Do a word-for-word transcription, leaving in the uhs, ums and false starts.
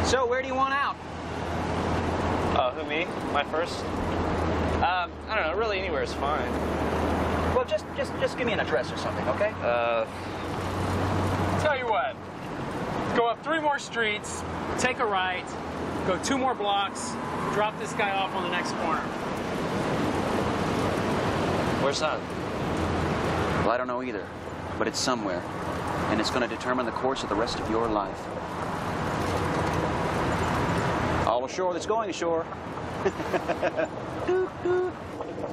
So, where do you want out? Uh, who, me? My first? Um, I don't know, really anywhere is fine. Well, just, just, just give me an address or something, okay? Uh... Tell you what, go up three more streets, take a right, go two more blocks, drop this guy off on the next corner. Where's that? Well, I don't know either, but it's somewhere, and it's going to determine the course of the rest of your life. All ashore that's going ashore. Doot, doot.